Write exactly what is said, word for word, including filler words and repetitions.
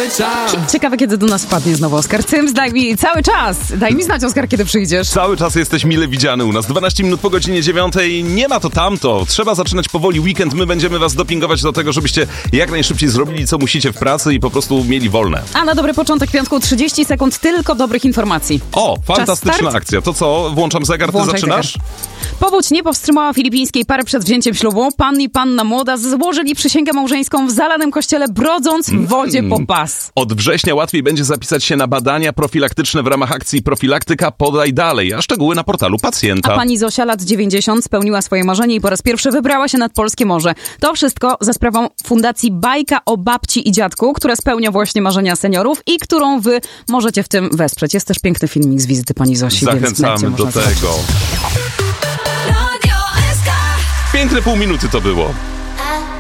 czas. Ciekawe, kiedy do nas wpadnie znowu Oskar Cyms. Daj mi cały czas. Daj mi znać, Oskar, kiedy przyjdziesz. Cały czas jesteś mile widziany u nas. dwanaście minut po godzinie dziewiątej. Nie ma to tamto. Trzeba zaczynać powoli weekend. My będziemy was dopingować do tego, żebyście jak najszybciej zrobili, co musicie w pracy i po prostu mieli wolne. A na dobry początek piątku trzydzieści sekund tylko dobrych informacji. O, fantastyczna akcja. To co? Włączam zegar, ty Włączaj zaczynasz? zegar. Powódź nie powstrzymała filipińskiej pary przed wzięciem ślubu. Pan i panna młoda złożyli przysięgę małżeńską w zalanym kościele, brodząc w wodzie po pas. Od września łatwiej będzie zapisać się na badania profilaktyczne w ramach akcji Profilaktyka Podaj Dalej, a szczegóły na portalu pacjenta. A pani Zosia, lat dziewięćdziesiąt, spełniła swoje marzenie i po raz pierwszy wybrała się nad polskie morze. To wszystko za sprawą Fundacji Bajka o babci i dziadku, która spełnia właśnie marzenia seniorów i którą wy możecie w tym wesprzeć. Jest też piękny filmik z wizyty pani Zosi. Zachęcamy do tego. Piękne pół minuty to było.